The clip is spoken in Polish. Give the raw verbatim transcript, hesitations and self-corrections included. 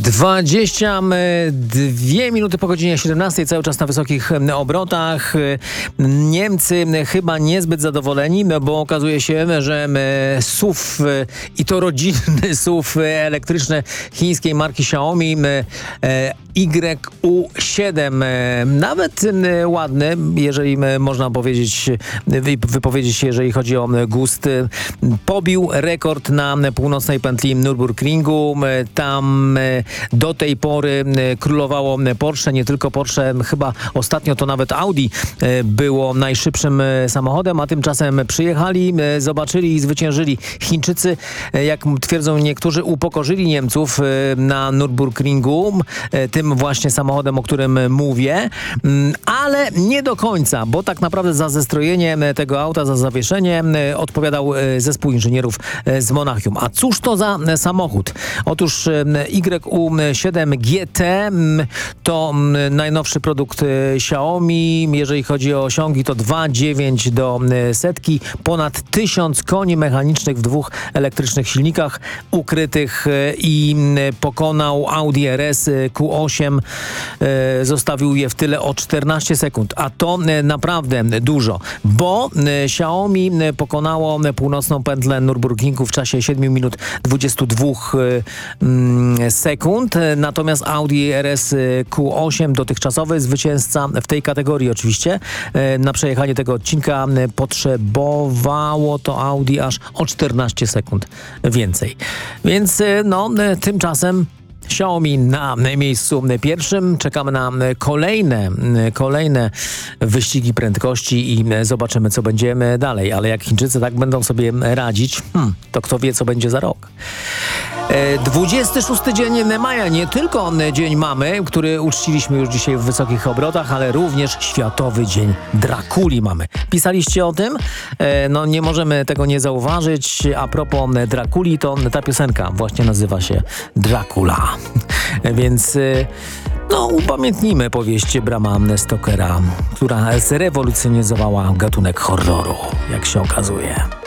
dwadzieścia dwie minuty po godzinie siedemnastej, cały czas na wysokich obrotach. Niemcy chyba niezbyt zadowoleni, bo okazuje się, że S U V i to rodzinny S U V elektryczny chińskiej marki Xiaomi Y U siedem, nawet ładny, jeżeli można powiedzieć, wypowiedzieć się, jeżeli chodzi o gust, pobił rekord na północnej pętli Nürburgringu. Tam do tej pory królowało Porsche, nie tylko Porsche, chyba ostatnio to nawet Audi było najszybszym samochodem, a tymczasem przyjechali, zobaczyli i zwyciężyli Chińczycy. Jak twierdzą niektórzy, upokorzyli Niemców na Nürburgringu tym właśnie samochodem, o którym mówię, ale nie do końca, bo tak naprawdę za zestrojenie tego auta, za zawieszenie odpowiadał zespół inżynierów z Monachium. A cóż to za samochód? Otóż Y U siedem G T to najnowszy produkt Xiaomi. Jeżeli chodzi o osiągi, to dwa przecinek dziewięć do setki, ponad tysiąc koni mechanicznych w dwóch elektrycznych silnikach ukrytych i pokonał Audi R S Q osiem. Zostawił je w tyle o czternaście sekund, a to naprawdę dużo, bo Xiaomi pokonało północną pętlę Nürburgringu w czasie siedem minut dwadzieścia dwa sekund, natomiast Audi R S Q osiem, dotychczasowy zwycięzca w tej kategorii oczywiście, na przejechanie tego odcinka potrzebowało to Audi aż o czternaście sekund więcej. Więc no, tymczasem Xiaomi na miejscu pierwszym. Czekamy na kolejne, kolejne wyścigi prędkości i zobaczymy, co będziemy dalej. Ale jak Chińczycy tak będą sobie radzić, hmm, to kto wie, co będzie za rok. dwudziesty szósty dzień maja, nie tylko Dzień Mamy, który uczciliśmy już dzisiaj w wysokich obrotach, ale również Światowy Dzień Drakuli mamy. Pisaliście o tym? No nie możemy tego nie zauważyć. A propos Drakuli, to ta piosenka właśnie nazywa się Dracula. Więc no upamiętnijmy powieść Brama Stokera, która zrewolucjonizowała gatunek horroru, jak się okazuje.